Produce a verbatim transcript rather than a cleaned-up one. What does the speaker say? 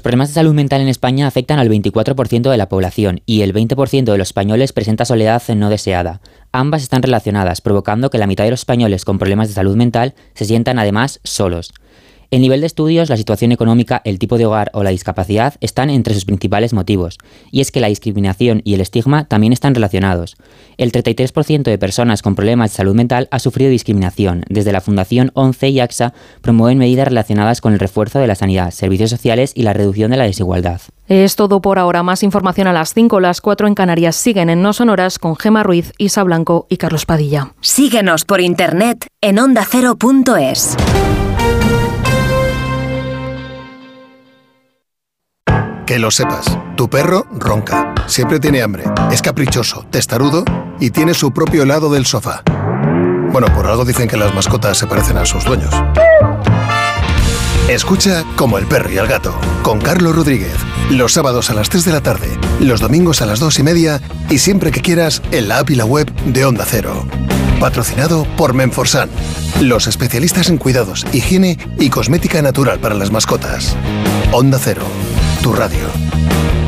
problemas de salud mental en España afectan al veinticuatro por ciento de la población y el veinte por ciento de los españoles presenta soledad no deseada. Ambas están relacionadas, provocando que la mitad de los españoles con problemas de salud mental se sientan además solos. El nivel de estudios, la situación económica, el tipo de hogar o la discapacidad están entre sus principales motivos, y es que la discriminación y el estigma también están relacionados. El treinta y tres por ciento de personas con problemas de salud mental ha sufrido discriminación. Desde la Fundación ONCE y AXA promueven medidas relacionadas con el refuerzo de la sanidad, servicios sociales y la reducción de la desigualdad. Es todo por ahora. Más información a las cinco, las cuatro en Canarias. Siguen en No Sonoras con Gemma Ruiz, Isa Blanco y Carlos Padilla. Síguenos por internet en onda cero punto es. Que lo sepas, tu perro ronca, siempre tiene hambre, es caprichoso, testarudo y tiene su propio lado del sofá. Bueno, por algo dicen que las mascotas se parecen a sus dueños. Escucha Como el perro y el gato, con Carlos Rodríguez, los sábados a las tres de la tarde, los domingos a las dos y media y siempre que quieras en la app y la web de Onda Cero. Patrocinado por Menforsan, los especialistas en cuidados, higiene y cosmética natural para las mascotas. Onda Cero, tu radio.